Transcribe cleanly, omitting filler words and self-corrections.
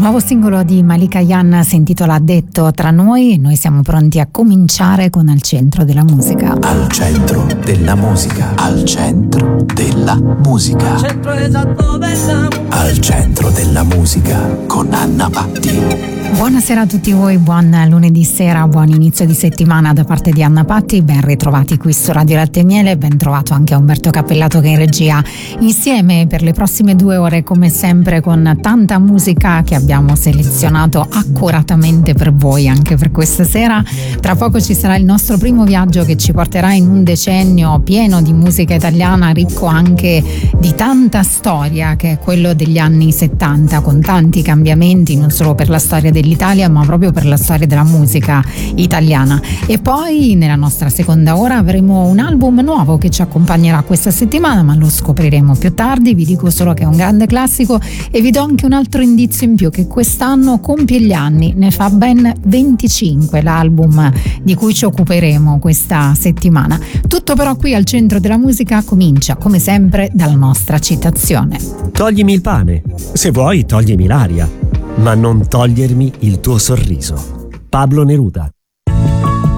Nuovo singolo di Malika Yan si intitola Detto tra noi e noi siamo pronti a cominciare con Al centro della musica. Al centro della musica. Al centro della musica. Al centro esatto della musica. Al centro della musica con Anna Patti. Buonasera a tutti voi, buon lunedì sera, buon inizio di settimana da parte di Anna Patti, ben ritrovati qui su Radio Latte e Miele, ben trovato anche a Umberto Cappellato che è in regia, insieme per le prossime 2 ore come sempre con tanta musica che abbiamo selezionato accuratamente per voi anche per questa sera. Tra poco ci sarà il nostro primo viaggio che ci porterà in un decennio pieno di musica italiana, ricco anche di tanta storia, che è quello degli anni 70, con tanti cambiamenti non solo per la storia dell'Italia ma proprio per la storia della musica italiana. E poi nella nostra seconda ora avremo un album nuovo che ci accompagnerà questa settimana, ma lo scopriremo più tardi. Vi dico solo che è un grande classico e vi do anche un altro indizio in più, che quest'anno compie gli anni, ne fa ben 25 l'album di cui ci occuperemo questa settimana. Tutto però qui al centro della musica comincia come sempre dalla nostra citazione. Toglimi il pane, se vuoi toglimi l'aria, ma non togliermi il tuo sorriso. Pablo Neruda.